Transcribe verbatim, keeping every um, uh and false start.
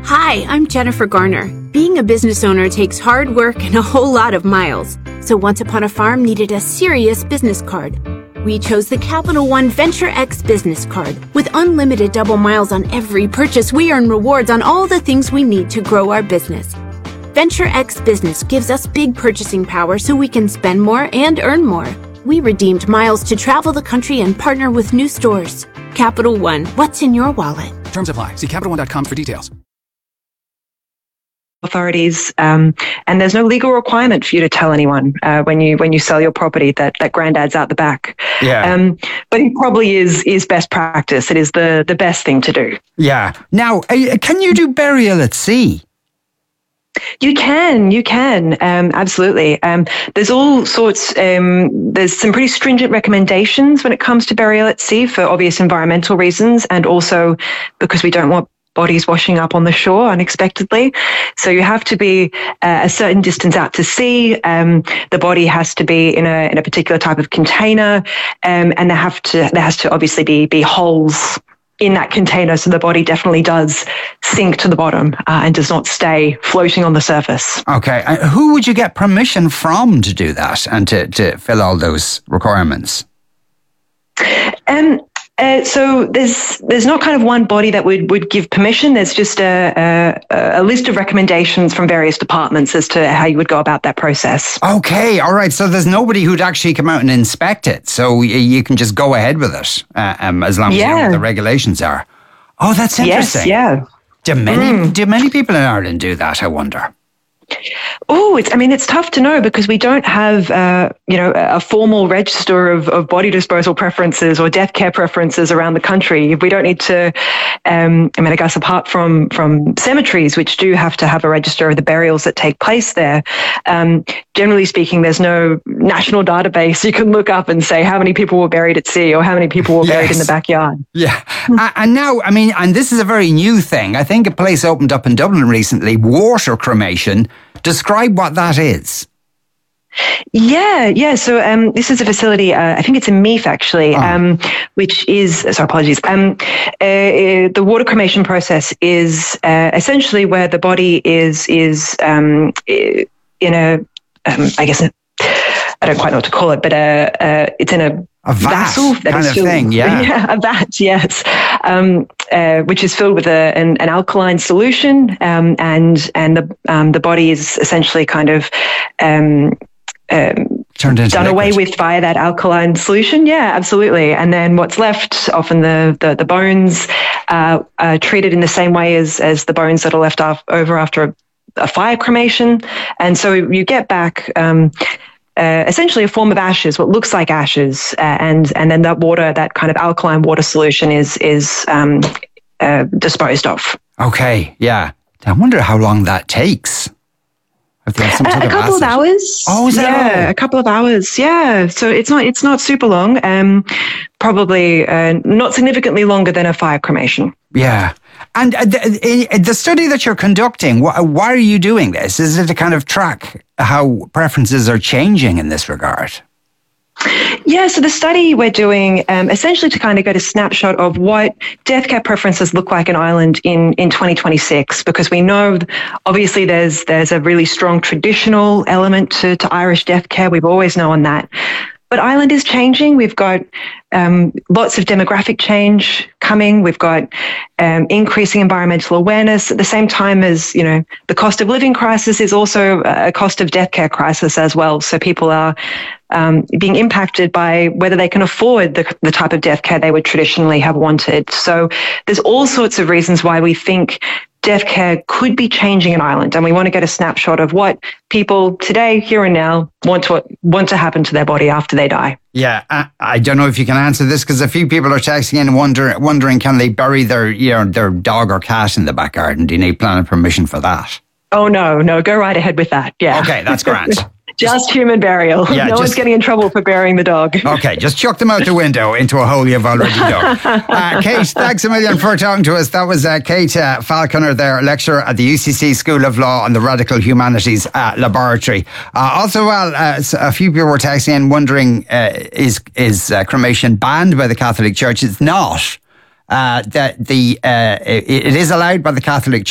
Hi, I'm Jennifer Garner. Being a business owner takes hard work and a whole lot of miles. So Once Upon a Farm needed a serious business card. We chose the Capital One Venture X business card. With unlimited double miles on every purchase, we earn rewards on all the things we need to grow our business. Venture X Business gives us big purchasing power so we can spend more and earn more. We redeemed miles to travel the country and partner with new stores. Capital One, what's in your wallet? Terms apply. See Capital One dot com for details. Authorities, um, and there's no legal requirement for you to tell anyone uh, when you when you sell your property that that granddad's out the back. Yeah. Um, but it probably is is best practice. It is the the best thing to do. Yeah. Now, uh, can you do burial at sea? You can, you can, um, absolutely. Um, there's all sorts, um, there's some pretty stringent recommendations when it comes to burial at sea for obvious environmental reasons, and also because we don't want bodies washing up on the shore unexpectedly. So you have to be uh, a certain distance out to sea. Um, the body has to be in a in a particular type of container, um, and there have to there has to obviously be be holes in that container, so the body definitely does sink to the bottom uh, and does not stay floating on the surface. Okay, uh, who would you get permission from to do that and to to fill all those requirements? Um. Uh, so there's there's not kind of one body that would, would give permission. There's just a, a a list of recommendations from various departments as to how you would go about that process. Okay, all right. So there's nobody who'd actually come out and inspect it. So y- you can just go ahead with it uh, um, as long as you know Yeah. what the regulations are. Oh, that's interesting. Yes, yeah. Do many Mm. do many people in Ireland do that, I wonder? Oh, it's, I mean, it's tough to know because we don't have, uh, you know, a formal register of, of body disposal preferences or death care preferences around the country. We don't need to, um, I mean, I guess apart from, from cemeteries, which do have to have a register of the burials that take place there, um, generally speaking, there's no national database you can look up and say how many people were buried at sea or how many people were buried Yes. in the backyard. Yeah. uh, and now, I mean, and this is a very new thing. I think a place opened up in Dublin recently, water cremation. Describe what that is. Yeah, yeah. So um, this is a facility, uh, I think it's in Meath actually, Oh. um, which is, sorry, apologies. Um, uh, the water cremation process is uh, essentially where the body is, is um, in a, um, I guess, I don't quite know what to call it, but uh, uh, it's in a A vat vessel that kind is of filled, thing, yeah. yeah, a vat, yes, um, uh, which is filled with a, an, an alkaline solution, um, and and the um, the body is essentially kind of um, um, Turned into done away liquid. with via that alkaline solution. Yeah, absolutely. And then what's left, often the the, the bones, uh, are treated in the same way as as the bones that are left off, over after a, a fire cremation, and so you get back. Um, Uh, essentially a form of ashes, what looks like ashes, uh, and and then that water, that kind of alkaline water solution, is is um, uh, disposed of. Okay, yeah. I wonder how long that takes. If they have some A, sort a of couple of acid. hours. Oh, is that yeah, all? a couple of hours. Yeah, so it's not it's not super long. Um, probably uh, not significantly longer than a fire cremation. Yeah. And uh, the, uh, the study that you're conducting, wh- why are you doing this? Is it to kind of track how preferences are changing in this regard? Yeah, so the study we're doing um, essentially to kind of get a snapshot of what death care preferences look like in Ireland in, in twenty twenty-six, because we know obviously there's there's a really strong traditional element to, to Irish death care. We've always known that. But Ireland is changing. We've got um, lots of demographic change coming. We've got um, increasing environmental awareness at the same time as, you know, the cost of living crisis is also a cost of death care crisis as well. So people are um, being impacted by whether they can afford the, the type of death care they would traditionally have wanted. So there's all sorts of reasons why we think death care could be changing in Ireland, and we want to get a snapshot of what people today, here and now, want to want to happen to their body after they die. Yeah, I, I don't know if you can answer this because a few people are texting in and wonder, wondering can they bury their you know their dog or cat in the back garden? Do you need planning permission for that? Oh no, no, go right ahead with that. Yeah. Okay, that's grand. Just human burial. Yeah, no just- one's getting in trouble for burying the dog. Okay, just chuck them out the window into a hole you've already dug. Uh, Kate, thanks a million for talking to us. That was uh, Kate uh, Falconer there, lecturer at the U C C School of Law and the Radical Humanities uh, Laboratory. Uh, also, well, uh, a few people were texting in wondering, uh, is, is uh, cremation banned by the Catholic Church? It's not. Uh, the, the, uh, it, it is allowed by the Catholic Church.